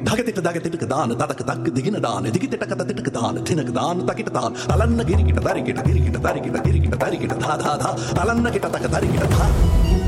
தகத்திட்டு தகத்திட்டுக்கு தான் ததக்கு தக்கு திகின தான் திகித்திட்ட கத்த திட்டுக்கு தான் தினக்கு தான் தக்கிட்ட தான் தலன்ன கிரிக்கிட்ட தரிக்கிட்ட கிரிக்கிட்ட தரிக்கிட்ட கிரிக்கிட்ட தரிக்கிட்ட தா தா தா தலன்ன கிட்ட தக்க தரிக்கிட்ட தா